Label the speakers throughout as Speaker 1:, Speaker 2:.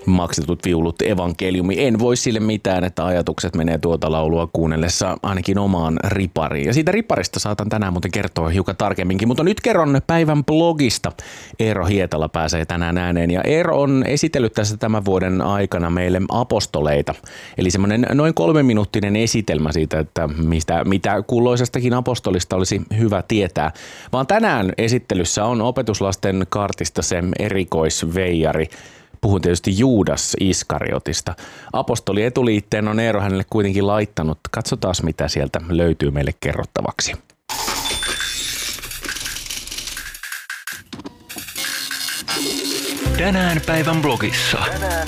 Speaker 1: maksetut viulut evankeliumi. En voi sille mitään, että ajatukset menee tuota laulua kuunnellessa ainakin omaan ripariin. Ja siitä riparista saatan tänään muuten kertoa hiukan tarkemminkin, mutta nyt kerron päivän blogista. Eero Hietala pääsee tänään ääneen ja Eero on esitellyt tässä tämän vuoden aikana meille apostoleita. Eli semmoinen noin 3-minuuttinen esitelmä siitä, että mitä kulloisestakin apostolista olisi hyvä tietää. Vaan tänään esittelyssä on opetuslasten kaartista se erikoisveijari. Puhun tietysti Juudas Iskariotista. Apostoli etuliitteen on Eero hänelle kuitenkin laittanut. Katsotaan, mitä sieltä löytyy meille kerrottavaksi.
Speaker 2: Tänään päivän blogissa.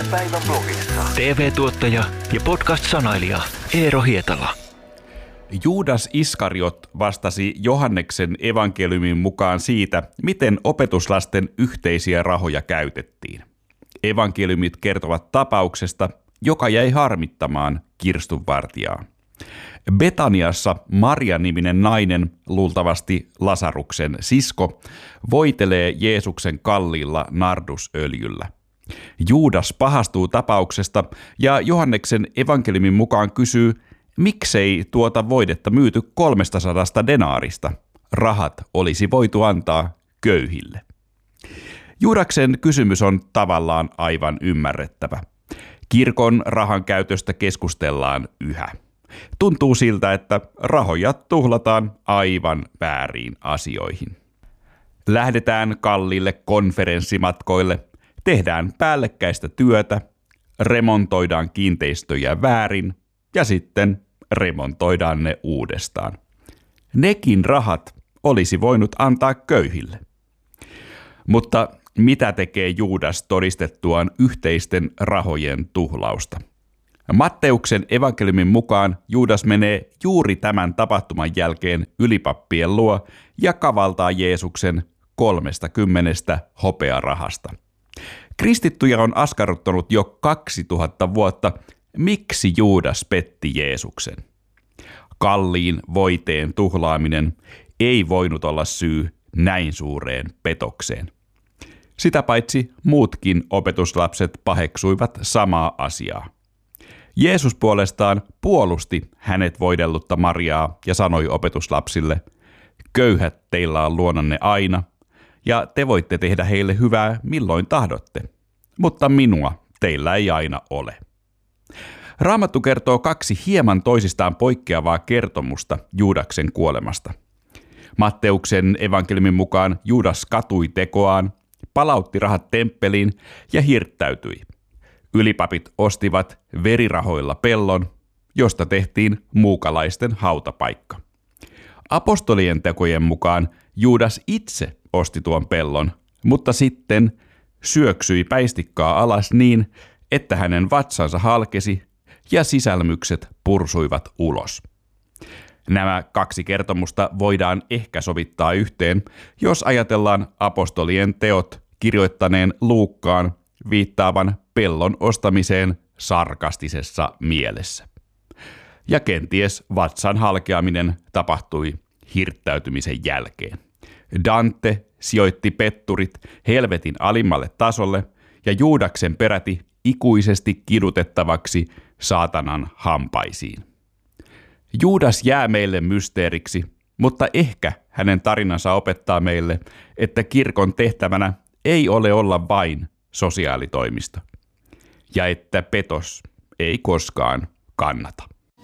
Speaker 2: TV-tuottaja ja podcast-sanailija Eero Hietala.
Speaker 3: Juudas Iskariot vastasi Johanneksen evankeliumin mukaan siitä, miten opetuslasten yhteisiä rahoja käytettiin. Evankeliumit kertovat tapauksesta, joka jäi harmittamaan kirstunvartijaa. Betaniassa Maria-niminen nainen, luultavasti Lasaruksen sisko, voitelee Jeesuksen kalliilla nardusöljyllä. Juudas pahastuu tapauksesta ja Johanneksen evankeliumin mukaan kysyy, miksei tuota voidetta myyty 300 denaarista. Rahat olisi voitu antaa köyhille. Juudaksen kysymys on tavallaan aivan ymmärrettävä. Kirkon rahan käytöstä keskustellaan yhä. Tuntuu siltä, että rahoja tuhlataan aivan vääriin asioihin. Lähdetään kalliille konferenssimatkoille, tehdään päällekkäistä työtä, remontoidaan kiinteistöjä väärin ja sitten remontoidaan ne uudestaan. Nekin rahat olisi voinut antaa köyhille. Mutta mitä tekee Juudas todistettuaan yhteisten rahojen tuhlausta? Matteuksen evankeliumin mukaan Juudas menee juuri tämän tapahtuman jälkeen ylipappien luo ja kavaltaa Jeesuksen 30 hopearahasta. Kristittyjä on askarruttanut jo 2000 vuotta, miksi Juudas petti Jeesuksen. Kalliin voiteen tuhlaaminen ei voinut olla syy näin suureen petokseen. Sitä paitsi muutkin opetuslapset paheksuivat samaa asiaa. Jeesus puolestaan puolusti hänet voidellutta Mariaa ja sanoi opetuslapsille, köyhät teillä on luonanne aina, ja te voitte tehdä heille hyvää milloin tahdotte, mutta minua teillä ei aina ole. Raamattu kertoo 2 hieman toisistaan poikkeavaa kertomusta Juudaksen kuolemasta. Matteuksen evankeliumin mukaan Juudas katui tekoaan, palautti rahat temppeliin ja hirttäytyi. Ylipapit ostivat verirahoilla pellon, josta tehtiin muukalaisten hautapaikka. Apostolien tekojen mukaan Juudas itse osti tuon pellon, mutta sitten syöksyi päistikkaa alas niin, että hänen vatsansa halkesi ja sisälmykset pursuivat ulos. Nämä 2 kertomusta voidaan ehkä sovittaa yhteen, jos ajatellaan apostolien teot kirjoittaneen Luukkaan viittaavan pellon ostamiseen sarkastisessa mielessä. Ja kenties vatsan halkeaminen tapahtui hirttäytymisen jälkeen. Dante sijoitti petturit helvetin alimmalle tasolle ja Juudaksen peräti ikuisesti kidutettavaksi saatanan hampaisiin. Juudas jää meille mysteeriksi, mutta ehkä hänen tarinansa opettaa meille, että kirkon tehtävänä ei ole olla vain sosiaalitoimisto, ja että petos ei koskaan kannata.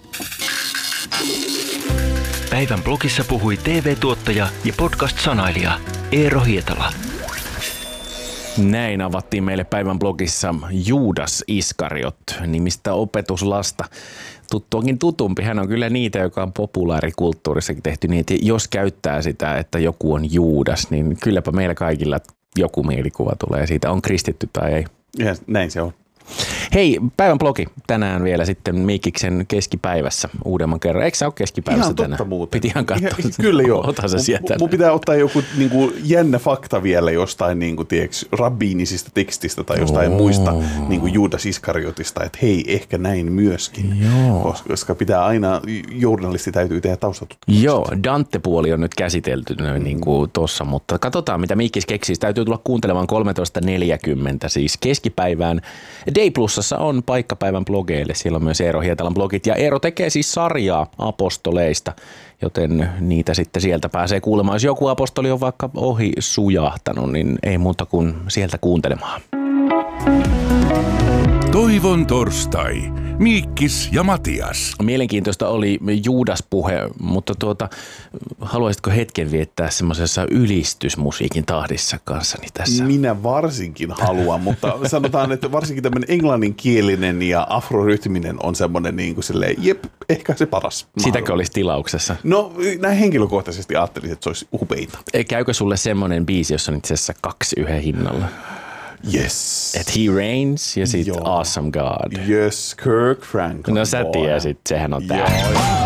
Speaker 2: Päivän blogissa puhui TV-tuottaja ja podcast-sanailija Eero Hietala.
Speaker 1: Näin avattiin meille päivän blogissa Juudas Iskariot nimistä opetuslasta. Tuttuakin tutumpi. Hän on kyllä niitä, joka on populaarikulttuurissakin tehty niin, että jos käyttää sitä, että joku on Juudas, niin kylläpä meillä kaikilla joku mielikuva tulee siitä, on kristitty tai ei.
Speaker 4: Ja näin se on.
Speaker 1: Hei, päivän blogi tänään vielä sitten Miikiksen keskipäivässä uudemman kerran. Eikö sä ole keskipäivässä
Speaker 4: ihan
Speaker 1: tänään?
Speaker 4: Totta muuten.
Speaker 1: Piti ihan katsoa.
Speaker 4: Kyllä joo.
Speaker 1: Ota se sieltä.
Speaker 4: Mun pitää ottaa joku niinku jännä fakta vielä jostain niinku, rabbiinisista tekstistä tai jostain muista niinku Juudas Iskariotista, että hei, ehkä näin myöskin.
Speaker 1: Joo.
Speaker 4: Koska pitää aina, journalisti täytyy tehdä taustatutkimukset.
Speaker 1: Joo, Dante-puoli on nyt käsitelty niin kuin tuossa, mutta katsotaan mitä Miikkis keksii. Täytyy tulla kuuntelemaan 13.40 siis keskipäivään. Day Plusassa on paikka päivän blogeille. Siellä on myös Eero Hietalan blogit ja Eero tekee siis sarjaa apostoleista, joten niitä sitten sieltä pääsee kuulemaan. Jos joku apostoli on vaikka ohi sujahtanut, niin ei muuta kuin sieltä kuuntelemaan.
Speaker 5: Toivon torstai. Miikkis ja Matias.
Speaker 1: Mielenkiintoista oli Juudas-puhe, mutta haluaisitko hetken viettää semmoisessa ylistysmusiikin tahdissa kanssani tässä?
Speaker 4: Minä varsinkin haluan, mutta sanotaan, että varsinkin tämmöinen englanninkielinen ja afrorytminen on semmoinen niin kuin silleen, jep, ehkä se paras.
Speaker 1: Sitäkö olisi tilauksessa?
Speaker 4: No näin henkilökohtaisesti ajattelin, että se olisi upeita.
Speaker 1: Käykö sulle semmoinen biisi, jossa on itse asiassa 2 yhden hinnalla?
Speaker 4: Yes.
Speaker 1: Että He Reigns ja sitten Awesome God.
Speaker 4: Yes, Kirk Franklin.
Speaker 1: No sä tiesit, sehän on tää.
Speaker 4: Joo.